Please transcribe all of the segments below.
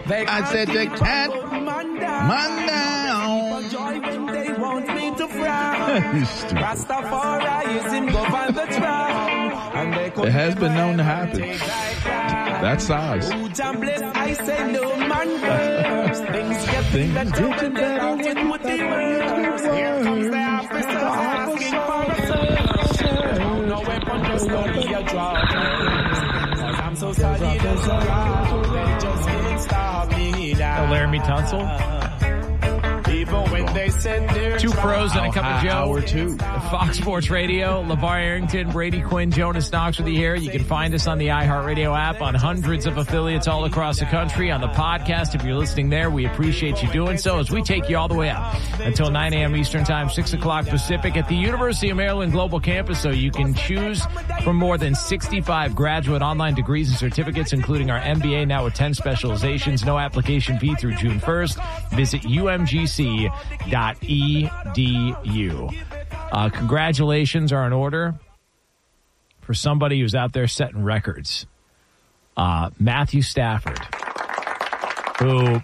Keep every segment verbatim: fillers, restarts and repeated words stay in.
I said they can't. Man down. Joy when they want me to frown. Rastafarianism govern the town. It has been known to happen. That size. I say no man first. Things get Things better get when they better don't when get what they they want. Here comes the officers asking for a no weapon, just only a drop. Cause I'm so solid and so loud. They just can't stop me now. Oh, Laramie Tunsil. Even when they said they're Two pros and a cup of Joe. Hour two. Fox Sports Radio, LeVar Arrington, Brady Quinn, Jonas Knox with you here. You can find us on the iHeartRadio app, on hundreds of affiliates all across the country, on the podcast. If you're listening there, we appreciate you doing so as we take you all the way up until nine a.m. Eastern Time, six o'clock Pacific at the University of Maryland Global Campus. So you can choose from more than sixty-five graduate online degrees and certificates, including our M B A now with ten specializations. No application fee through June first. Visit U M G C dot E D U. Uh, congratulations are in order for somebody who's out there setting records. Uh, Matthew Stafford, who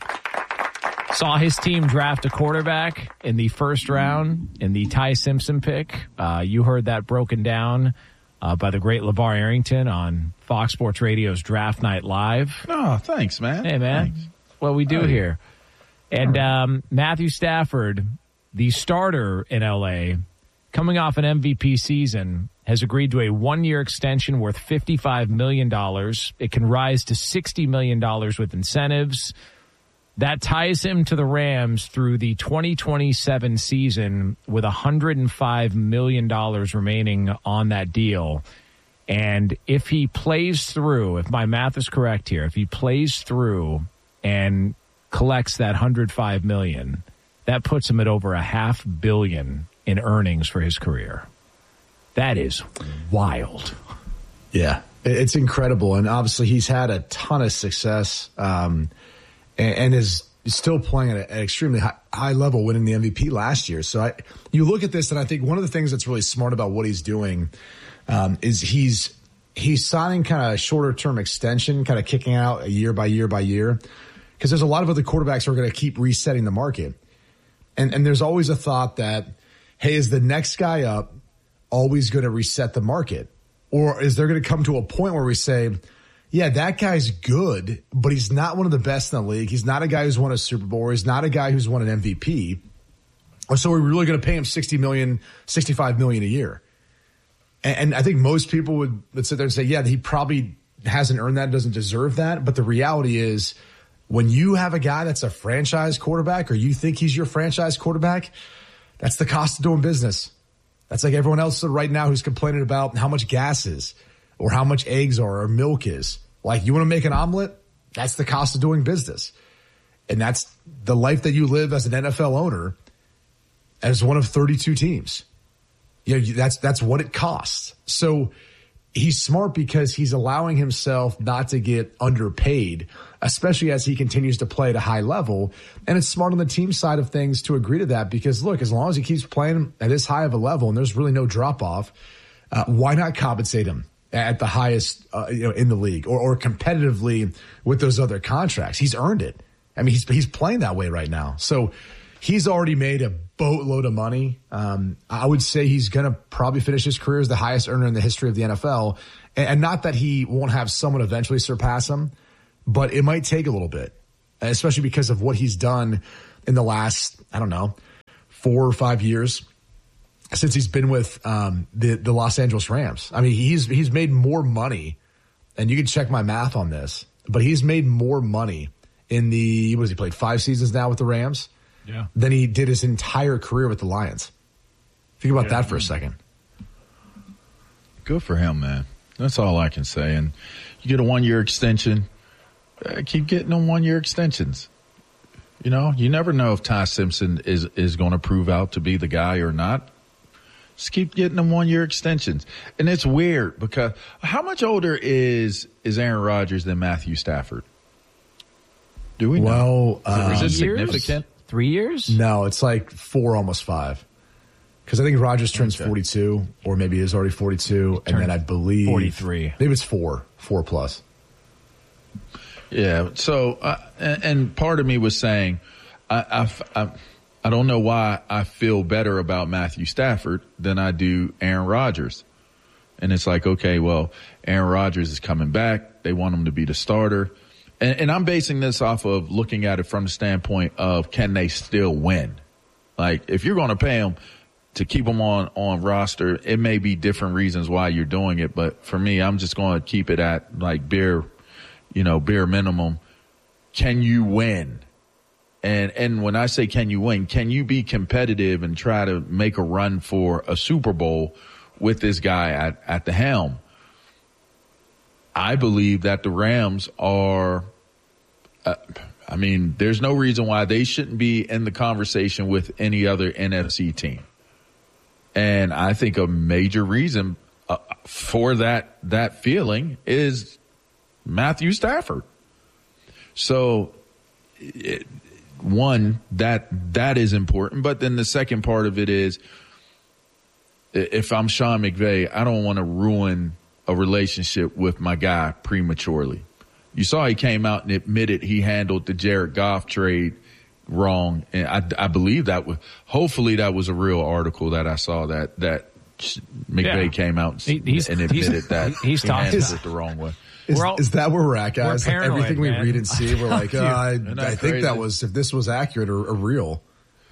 saw his team draft a quarterback in the first round in the Ty Simpson pick. Uh, you heard that broken down uh, by the great LeVar Arrington on Fox Sports Radio's Draft Night Live. Oh, thanks, man. Hey, man. Thanks. What we do Hey. here. And um, Matthew Stafford, the starter in L A, coming off an M V P season, has agreed to a one-year extension worth fifty-five million dollars. It can rise to sixty million dollars with incentives. That ties him to the Rams through the twenty twenty-seven season with one hundred five million dollars remaining on that deal. And if he plays through, if my math is correct here, if he plays through and collects that one hundred five million dollars, that puts him at over a half billion in earnings for his career. That is wild. Yeah, it's incredible. And obviously he's had a ton of success um, and, and is still playing at an extremely high, high level, winning the M V P last year. So I, you look at this, and I think one of the things that's really smart about what he's doing um, is he's he's signing kind of a shorter term extension, kind of kicking out a year by year by year, because there's a lot of other quarterbacks who are going to keep resetting the market. And, and there's always a thought that, hey, is the next guy up always going to reset the market? Or is there going to come to a point where we say, yeah, that guy's good, but he's not one of the best in the league. He's not a guy who's won a Super Bowl. He's not a guy who's won an M V P. Or so we're really going to pay him sixty million dollars, sixty-five million dollars a year. And, and I think most people would, would sit there and say, yeah, he probably hasn't earned that, doesn't deserve that. But the reality is, when you have a guy that's a franchise quarterback, or you think he's your franchise quarterback, that's the cost of doing business. That's like everyone else right now who's complaining about how much gas is, or how much eggs are, or milk is. Like, you want to make an omelet? That's the cost of doing business. And that's the life that you live as an N F L owner, as one of thirty-two teams. You know, that's, that's what it costs. So he's smart because he's allowing himself not to get underpaid, especially as he continues to play at a high level. And it's smart on the team side of things to agree to that, because look, as long as he keeps playing at this high of a level and there's really no drop off, uh, why not compensate him at the highest, uh, you know, in the league, or, or competitively with those other contracts? He's earned it. I mean, he's, he's playing that way right now. So he's already made a boatload of money. Um, I would say he's going to probably finish his career as the highest earner in the history of the N F L. And, and not that he won't have someone eventually surpass him, but it might take a little bit, especially because of what he's done in the last, I don't know, four or five years since he's been with um, the, the Los Angeles Rams. I mean, he's he's made more money, and you can check my math on this, but he's made more money in the, what has he played, five seasons now with the Rams? Yeah. Than he did his entire career with the Lions. Think about yeah, that for a second. Good for him, man. That's all I can say. And you get a one-year extension. Uh, keep getting them one-year extensions. You know, you never know if Ty Simpson is, is going to prove out to be the guy or not. Just keep getting them one-year extensions. And it's weird because how much older is, is Aaron Rodgers than Matthew Stafford? Do we know? Well, um, is it significant? Three years? No, it's like four, almost five. Because I think Rodgers turns okay. forty-two, or maybe he is already forty-two, and then I believe forty-three. Maybe it's four, four plus. Yeah. So, uh, and, and part of me was saying, I, I, I, I don't know why I feel better about Matthew Stafford than I do Aaron Rodgers. And it's like, okay, well, Aaron Rodgers is coming back. They want him to be the starter. And, and I'm basing this off of looking at it from the standpoint of, can they still win? Like, if you're going to pay him to keep him on, on roster, it may be different reasons why you're doing it. But for me, I'm just going to keep it at like bare, you know, bare minimum. Can you win? And, and when I say, can you win, can you be competitive and try to make a run for a Super Bowl with this guy at, at the helm? I believe that the Rams are, uh, I mean, there's no reason why they shouldn't be in the conversation with any other N F C team. And I think a major reason uh, for that, that feeling is Matthew Stafford. So, it, one, that, that is important. But then the second part of it is, if I'm Sean McVay, I don't want to ruin a relationship with my guy prematurely. You saw he came out and admitted he handled the Jared Goff trade wrong. And I, I believe that was, hopefully that was a real article that I saw that, that McVay yeah. came out and, he, and admitted he's, that he's he talking handled it the wrong way. Is, all, is that where we're at, guys? We're like paranoid, everything we man. read and see, we're like, oh, I, I think crazy? that was, if this was accurate or, or real.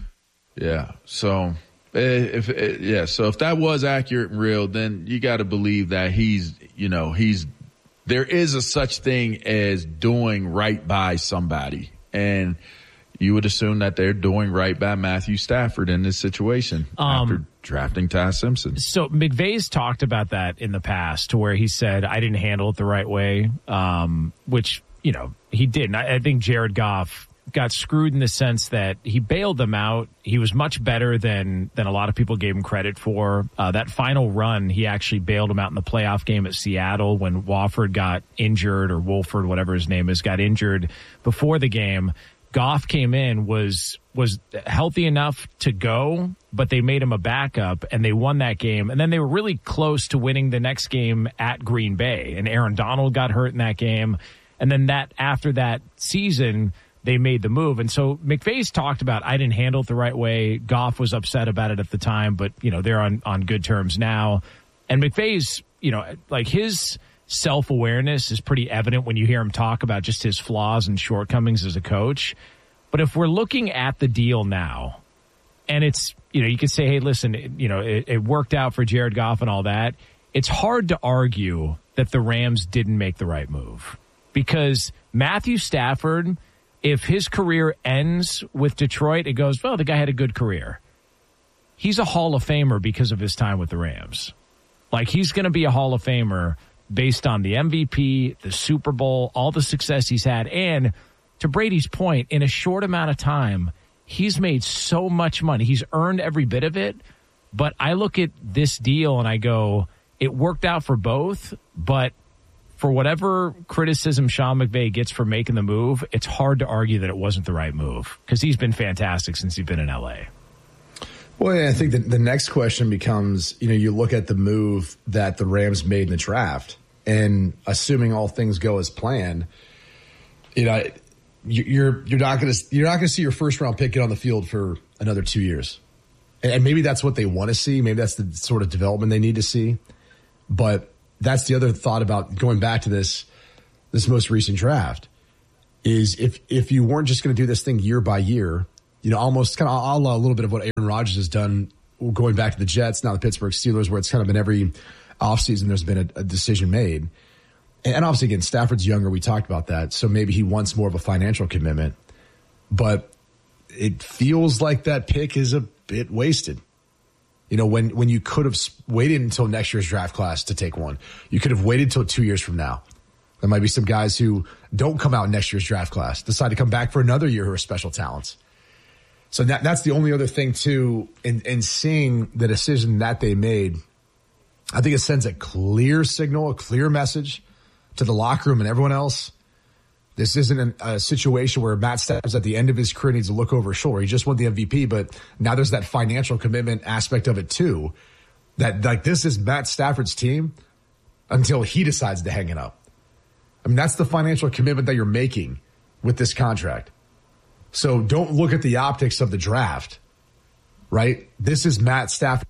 Yeah. So, if, if yeah, so if that was accurate and real, then you got to believe that he's, you know, he's, there is a such thing as doing right by somebody. And you would assume that they're doing right by Matthew Stafford in this situation um, after drafting Ty Simpson. So McVay's talked about that in the past, to where he said, I didn't handle it the right way, um, which, you know, he didn't. I, I think Jared Goff got screwed in the sense that he bailed them out. He was much better than than a lot of people gave him credit for. Uh, that final run, he actually bailed him out in the playoff game at Seattle when Wofford got injured, or Wolford, whatever his name is, got injured before the game. Goff came in, was was healthy enough to go, but they made him a backup, and they won that game. And then they were really close to winning the next game at Green Bay, and Aaron Donald got hurt in that game. And then that after that season, they made the move. And so McVay's talked about, I didn't handle it the right way. Goff was upset about it at the time, but, you know, they're on, on good terms now. And McVay's, you know, like his self-awareness is pretty evident when you hear him talk about just his flaws and shortcomings as a coach. But if we're looking at the deal now, and it's, you know, you could say, hey, listen, it, you know, it, it worked out for Jared Goff and all that. It's hard to argue that the Rams didn't make the right move, because Matthew Stafford, if his career ends with Detroit, it goes, well, the guy had a good career. He's a Hall of Famer because of his time with the Rams. Like, he's going to be a Hall of Famer based on the M V P, the Super Bowl, all the success he's had. And to Brady's point, in a short amount of time, he's made so much money. He's earned every bit of it. But I look at this deal and I go, it worked out for both, but for whatever criticism Sean McVay gets for making the move, it's hard to argue that it wasn't the right move, because he's been fantastic since he's been in L A. Well, yeah, I think the, the next question becomes, you know, you look at the move that the Rams made in the draft, and assuming all things go as planned, you know, you're you're not going to you're not going to see your first round pick get on the field for another two years, and maybe that's what they want to see. Maybe that's the sort of development they need to see, but that's the other thought about going back to this this most recent draft, is if if you weren't just going to do this thing year by year, you know, almost kind of a little bit of what Aaron Rodgers has done going back to the Jets, now the Pittsburgh Steelers, where it's kind of been every offseason there's been a, a decision made. And obviously, again, Stafford's younger. We talked about that. So maybe he wants more of a financial commitment. But it feels like that pick is a bit wasted. You know, when, when you could have waited until next year's draft class to take one, you could have waited until two years from now. There might be some guys who don't come out in next year's draft class, decide to come back for another year who are special talents. So that, that's the only other thing, too, in, in seeing the decision that they made. I think it sends a clear signal, a clear message to the locker room and everyone else. This isn't a situation where Matt Stafford's at the end of his career, needs to look over his shoulder. He just won the M V P, but now there's that financial commitment aspect of it too. That, like, this is Matt Stafford's team until he decides to hang it up. I mean, that's the financial commitment that you're making with this contract. So don't look at the optics of the draft, right? This is Matt Stafford.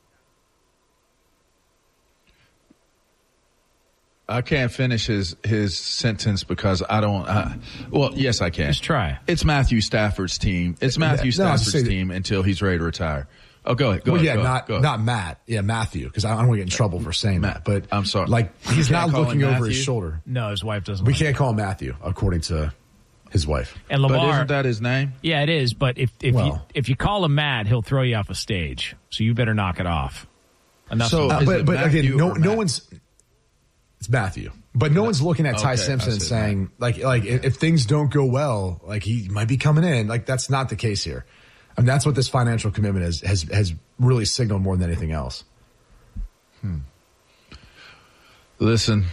I can't finish his, his sentence because I don't. Uh, well, yes, I can. Just try. It's Matthew Stafford's team. It's Matthew No, Stafford's team until he's ready to retire. Oh, go ahead. Go well, ahead. yeah, go not ahead, go ahead. not Matt. Yeah, Matthew, because I don't want to get in trouble for saying Matt, that. But I'm sorry. Like he's You can't not call looking him over his Matthew? shoulder. No, his wife doesn't. We like can't it. call him Matthew, according to his wife. And But LeVar, isn't that his name? yeah, it is. But if if you Well. if you call him Matt, he'll throw you off a stage. So you better knock it off. Enough. So- of Uh, Is but it but Matthew again, no or no Matt? one's. It's Matthew, but no one's looking at Ty Okay, Simpson I and said saying like like if, if things don't go well, like he might be coming in. Like that's not the case here. I mean, that's what this financial commitment is, has has really signaled more than anything else. Listen,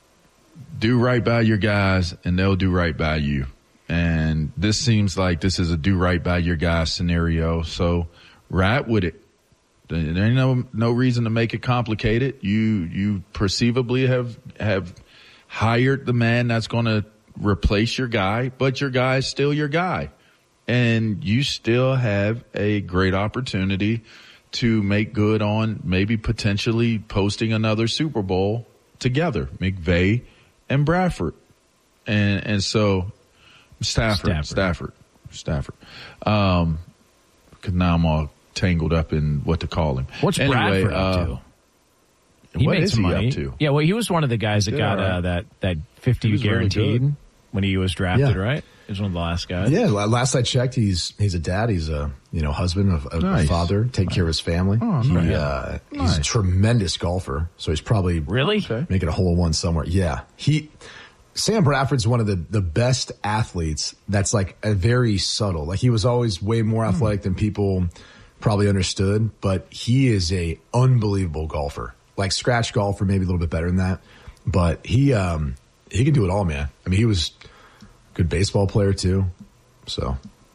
do right by your guys, and they'll do right by you. And this seems like this is a do right by your guys scenario. So ride with it. There ain't no no reason to make it complicated. You you perceivably have have hired the man that's going to replace your guy, but your guy is still your guy, and you still have a great opportunity to make good on maybe potentially posting another Super Bowl together, McVay and Bradford, and and so Stafford, Stafford, Stafford, Stafford. Um, because now I'm all tangled up in what to call him. What's anyway, Bradford up uh, to? He what made is some he money. up to? Yeah, well, he was one of the guys that did got all right. uh, that that fifty He was really guaranteed good. when he was drafted. Yeah. Right, he was one of the last guys. Yeah, la- last I checked, he's he's a dad. He's a you know husband, a, a Nice. father, take care of his family. Oh, he, nice. uh, He's a Nice. tremendous golfer, so he's probably Really? Okay. making a hole in one somewhere. Yeah, he Sam Bradford's one of the the best athletes. That's like a very subtle. Like he was always way more athletic than people probably understood, but he is a unbelievable golfer. Like scratch golfer, maybe a little bit better than that, but he um he can do it all, man. I mean, he was a good baseball player too. So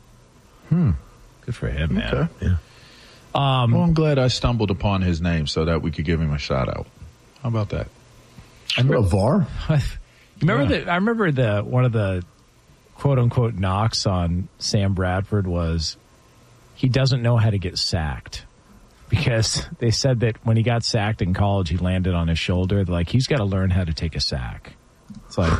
Good for him, man. Okay. yeah. Um, Well, I'm glad I stumbled upon his name so that we could give him a shout out. How about that? Well, V A R? remember Yeah. the? I remember the one of the quote unquote knocks on Sam Bradford was he doesn't know how to get sacked. Because they said that when he got sacked in college, he landed on his shoulder. They're like, he's got to learn how to take a sack. It's like,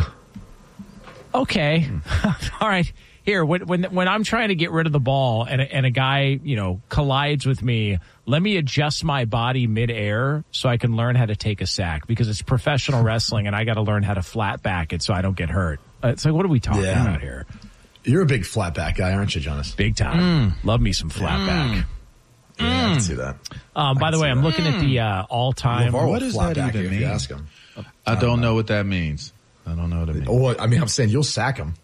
okay, all right. Here, when, when when I'm trying to get rid of the ball and a, and a guy, you know, collides with me, let me adjust my body midair so I can learn how to take a sack because it's professional wrestling and I got to learn how to flat back it so I don't get hurt. Uh, It's like, what are we talking Yeah. about here? You're a big flat back guy, aren't you, Jonas? Big time. Love me some flat back. Yeah, I can see that. Um, by the way, I'm looking at the uh, all-time. LeVar will What does flat that back even if you mean? ask him. I don't know what that means. I don't know what it means. Oh, I mean, I'm saying you'll sack him.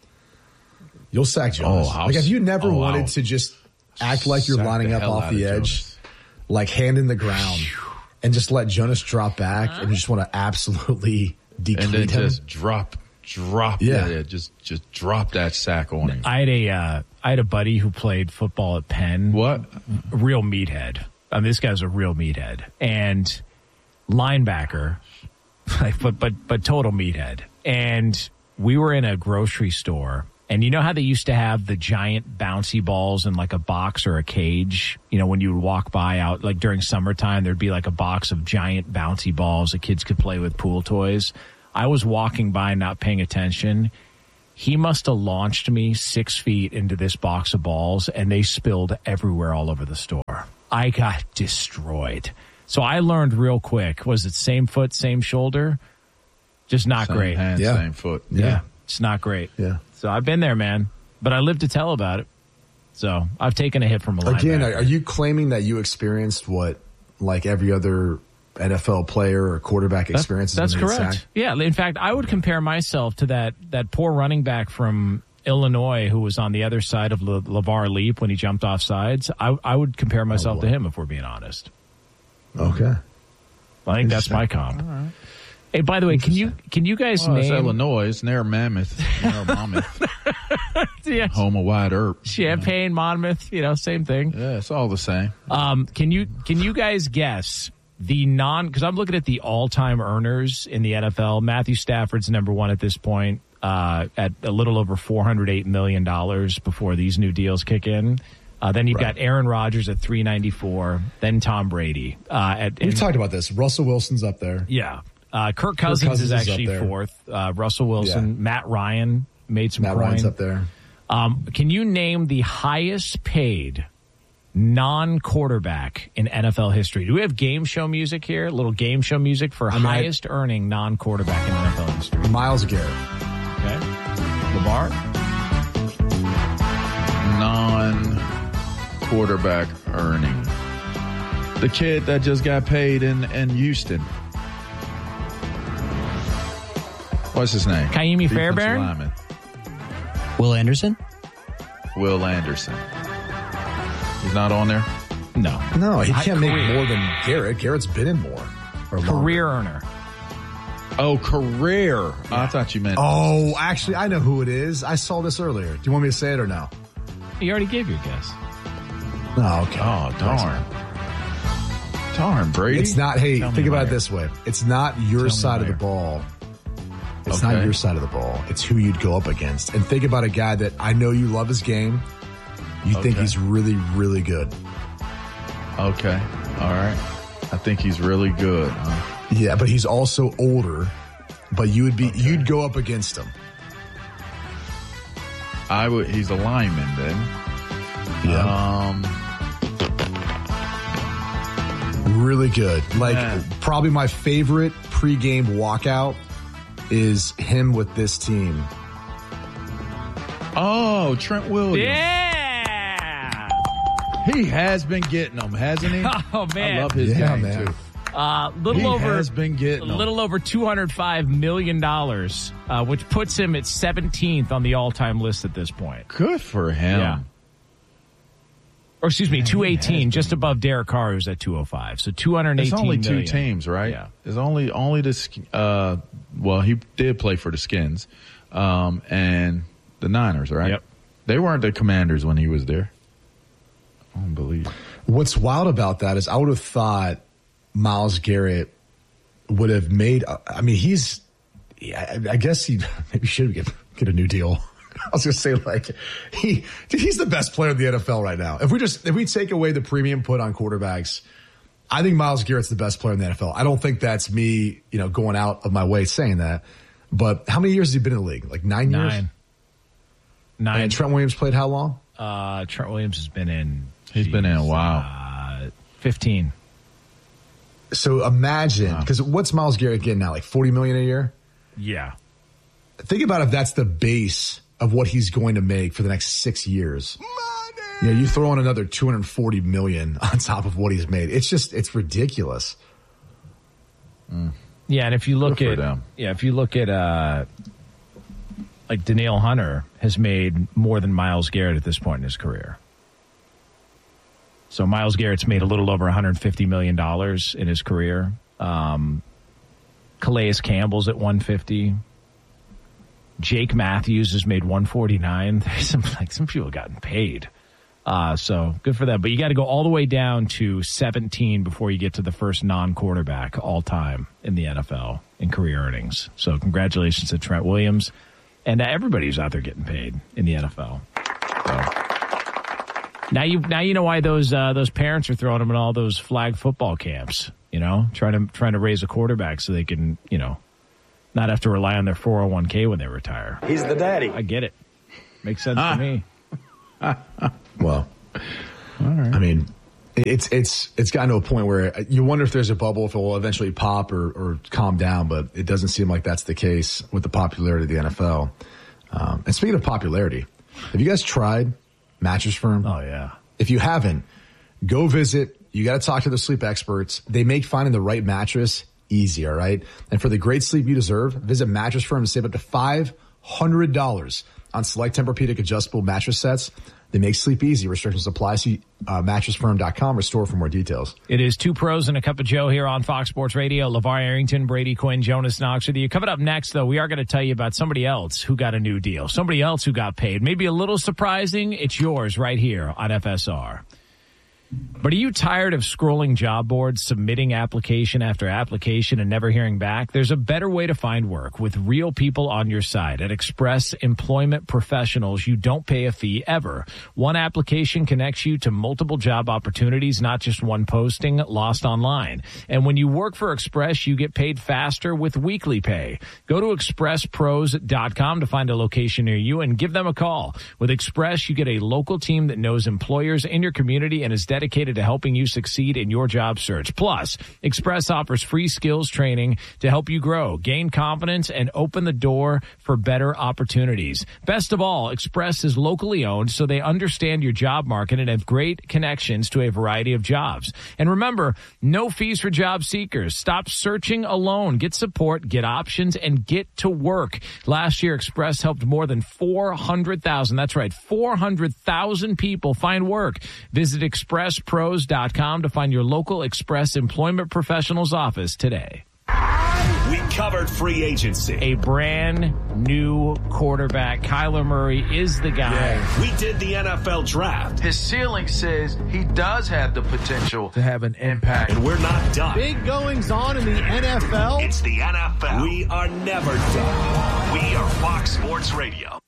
You'll sack Jonas. Oh, I'll like, have you s- never oh, wanted I'll to just act like you're sack lining the up hell off out the of edge, Jonas. like hand in the ground, and just let Jonas drop back, and you just want to absolutely And then decleat him? just drop, drop, Yeah. yeah, yeah, just just drop that sack on him. I had a uh, I had a buddy who played football at Penn. What? A real meathead. I mean, this guy's a real meathead and linebacker, like, but but but total meathead. And we were in a grocery store, and you know how they used to have the giant bouncy balls in like a box or a cage. You know, when you would walk by out like during summertime, there'd be like a box of giant bouncy balls that kids could play with pool toys. I was walking by, not paying attention. He must have launched me six feet into this box of balls, and they spilled everywhere all over the store. I got destroyed. So I learned real quick. Was it same foot, same shoulder? Just not Same great. hand, Yeah. same foot. Yeah, it's not great. Yeah. So I've been there, man. But I live to tell about it. So I've taken a hit from a Again, linebacker. are you claiming that you experienced what like every other N F L player or quarterback That's- experiences? That's when they get correct. sacked? Yeah. In fact, I would compare myself to that that poor running back from Illinois who was on the other side of Le- LeVar Leap when he jumped off sides. I, I would compare myself boy. to him if we're being honest. Okay. I think that's my comp. Hey, by the way, can you can you guys Well, it's name Illinois. It's near Mammoth. Near Monmouth. yeah, Home of Wide Earp. Champaign, Monmouth? You know, same thing. Yeah, it's all the same. Um, can you can you guys guess the non, because I'm looking at the all-time earners in the N F L. Matthew Stafford's number one at this point, uh, at a little over four hundred eight million dollars before these new deals kick in. Uh, then you've Right. got Aaron Rodgers at three ninety-four, then Tom Brady. Uh, at, We've and, talked about this. Russell Wilson's up there. Yeah. Uh, Kirk Cousins, Cousins is is actually up there. fourth. Uh, Russell Wilson, Yeah. Matt Ryan made some Matt coin. Ryan's up there. Um, can you name the highest paid non-quarterback in N F L history? Do we have game show music here? A little game show music for I mean, highest I, earning non-quarterback in N F L history. Myles Garrett. Okay. LeVar? Non-quarterback earning. The kid that just got paid in, in Houston. What's his name? Kaimi Defensive Fairbairn? lineman. Will Anderson? Will Anderson. He's not on there? No. No, he High can't make career. more than Garrett. Garrett's been in more. Or longer. Career earner. Oh, career. I thought you meant. Oh, actually, I know who it is. I saw this earlier. Do you want me to say it or no? You already gave your guess. No, okay. Oh, darn. Darn, Brady. It's not, hey, Tell me think about it later. this way. It's not your me side of the later. ball. It's Okay. not your side of the ball. It's who you'd go up against. And think about a guy that I know you love his game. You think Okay. he's really, really good. Okay. All right. I think he's really good. Huh? Yeah, but he's also older. But you would be, you'd go up against him. I would. He's a lineman then. Um. Really good. Like, Man. probably my favorite pregame walkout is him with this team. Oh, Trent Williams. Yeah. He has been getting them, hasn't he? Oh, man. I love his Yeah, game man. too. Uh, little He over has been getting a them. little over two hundred five million dollars, uh, which puts him at seventeenth on the all-time list at this point. Good for him. Yeah. Or excuse me, two eighteen, been. just above Derek Carr, who's at two oh five. So two hundred eighteen There's only two million. teams, right? Yeah. There's only only the Sk- uh well, he did play for the Skins, um, and the Niners, right? Yep. They weren't the Commanders when he was there. Unbelievable. What's wild about that is I would have thought Myles Garrett would have made, I mean, he's, yeah, I guess he maybe should get, get a new deal. I was going to say, like, he, dude, he's the best player in the N F L right now. If we just, if we take away the premium put on quarterbacks, I think Myles Garrett's the best player in the N F L. I don't think that's me, you know, going out of my way saying that. But how many years has he been in the league? Like nine, years? Nine. Nine. And Trent Williams played how long? Uh, Trent Williams has been in. He's been in a geez, while. Uh, fifteen. So imagine, because what's Myles Garrett getting now? Like forty million a year? Yeah. Think about if that's the base of what he's going to make for the next six years. Money! You know, you throw in another two hundred forty million on top of what he's made. It's just, it's ridiculous. Yeah, and if you look Good for at them. yeah, if you look at uh, like Danielle Hunter has made more than Myles Garrett at this point in his career. So Myles Garrett's made a little over one hundred fifty million dollars in his career. Um, Calais Campbell's at one hundred fifty. Jake Matthews has made one hundred forty-nine. There's some like some people have gotten paid. Uh, so good for them. But you got to go all the way down to seventeen before you get to the first non-quarterback all time in the N F L in career earnings. So congratulations to Trent Williams and uh, everybody who's out there getting paid in the N F L. So now you now you know why those uh, those parents are throwing them in all those flag football camps. You know, trying to trying to raise a quarterback so they can you know not have to rely on their four oh one k when they retire. He's the daddy. I get it. Makes sense Ah. to me. Well, I mean, it's, it's, it's gotten to a point where you wonder if there's a bubble, if it will eventually pop or, or calm down, but it doesn't seem like that's the case with the popularity of the N F L. Um, and speaking of popularity, have you guys tried Mattress Firm? Oh yeah. If you haven't, go visit. You got to talk to the sleep experts. They make finding the right mattress easy, all right? And for the great sleep you deserve, visit Mattress Firm to save up to five hundred dollars on select Tempur-Pedic adjustable mattress sets. They make sleep easy. Restrictions apply. See uh, mattress firm dot com or store for more details. It is Two Pros and a Cup of Joe here on Fox Sports Radio. LeVar Arrington, Brady Quinn, Jonas Knox with you. Coming up next, though, we are going to tell you about somebody else who got a new deal. Somebody else who got paid. Maybe a little surprising. It's yours right here on F S R. But are you tired of scrolling job boards, submitting application after application, and never hearing back? There's a better way to find work with real people on your side. At Express Employment Professionals, you don't pay a fee ever. One application connects you to multiple job opportunities, not just one posting lost online. And when you work for Express, you get paid faster with weekly pay. Go to express pros dot com to find a location near you and give them a call. With Express, you get a local team that knows employers in your community and is dedicated to helping you succeed in your job search. Plus, Express offers free skills training to help you grow, gain confidence, and open the door for better opportunities. Best of all, Express is locally owned, so they understand your job market and have great connections to a variety of jobs. And remember, no fees for job seekers. Stop searching alone. Get support, get options, and get to work. Last year, Express helped more than four hundred thousand, that's right, four hundred thousand people find work. Visit express pros dot com to find your local Express Employment Professionals office today. We covered free agency. A brand new quarterback. Kyler Murray is the guy. Yeah. We did the N F L draft. His ceiling says he does have the potential to have an impact. And we're not done. Big goings on in the N F L. It's the N F L. We are never done. We are Fox Sports Radio.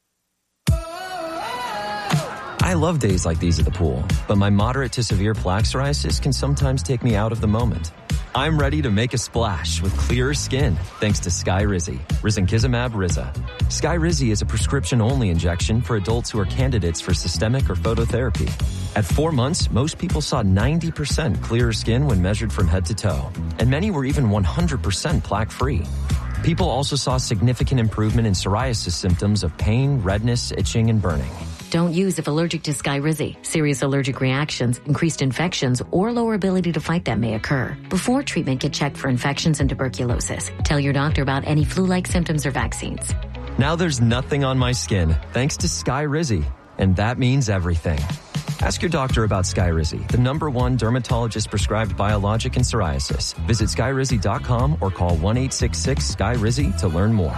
I love days like these at the pool, but my moderate to severe plaque psoriasis can sometimes take me out of the moment. I'm ready to make a splash with clearer skin thanks to Skyrizi, risankizumab Riza. Skyrizi is a prescription-only injection for adults who are candidates for systemic or phototherapy. At four months, most people saw ninety percent clearer skin when measured from head to toe, and many were even one hundred percent plaque-free. People also saw significant improvement in psoriasis symptoms of pain, redness, itching, and burning. Don't use if allergic to Skyrizi. Serious allergic reactions, increased infections, or lower ability to fight them may occur. Before treatment, get checked for infections and tuberculosis. Tell your doctor about any flu-like symptoms or vaccines. Now there's nothing on my skin thanks to Skyrizi, and that means everything. Ask your doctor about Skyrizi, the number one dermatologist-prescribed biologic in psoriasis. Visit skyrizi dot com or call one eight six six Sky Rizi to learn more.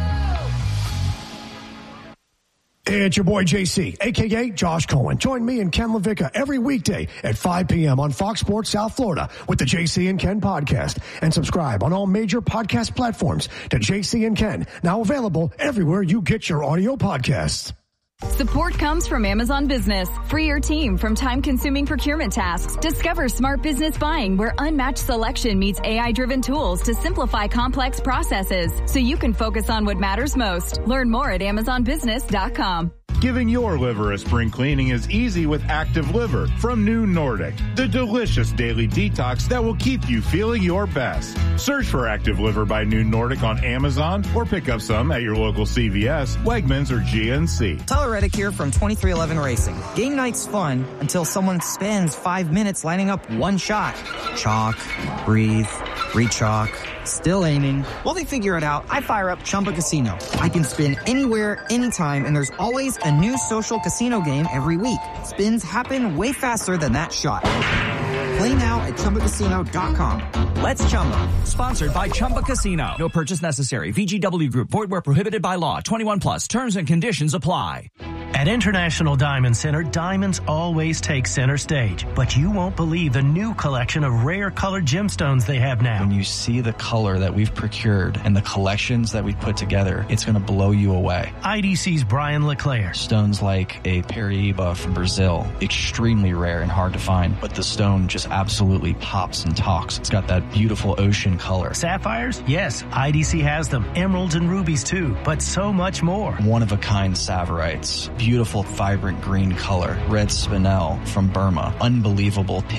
It's your boy J C, a k a. Josh Cohen. Join me and Ken LaVicka every weekday at five p.m. on Fox Sports South Florida with the J C and Ken podcast. And subscribe on all major podcast platforms to J C and Ken, now available everywhere you get your audio podcasts. Support comes from Amazon Business. Free your team from time-consuming procurement tasks. Discover smart business buying where unmatched selection meets A I-driven tools to simplify complex processes so you can focus on what matters most. Learn more at amazon business dot com. Giving your liver a spring cleaning is easy with Active Liver from New Nordic, the delicious daily detox that will keep you feeling your best. Search for Active Liver by New Nordic on Amazon or pick up some at your local C V S, Wegmans, or G N C. Tyler Reddick here from twenty-three eleven Racing. Game night's fun until someone spends five minutes lining up one shot. Chalk, breathe, re-chalk, still aiming. While they figure it out, I fire up Chumba Casino. I can spin anywhere, anytime, and there's always a new social casino game every week. Spins happen way faster than that shot. Play now at chumba casino dot com. Let's Chumba. Sponsored by Chumba Casino. No purchase necessary. V G W Group. Void where prohibited by law. twenty-one plus. Terms and conditions apply. At International Diamond Center, diamonds always take center stage. But you won't believe the new collection of rare colored gemstones they have now. When you see the color that we've procured and the collections that we've put together, it's going to blow you away. I D C's Brian LeClaire. Stones like a Paraíba from Brazil, extremely rare and hard to find, but the stone just absolutely pops and talks. It's got that beautiful ocean color. Sapphires? Yes, I D C has them. Emeralds and rubies too, but so much more. One-of-a-kind Saverites. Beautiful, vibrant green color. Red spinel from Burma. Unbelievable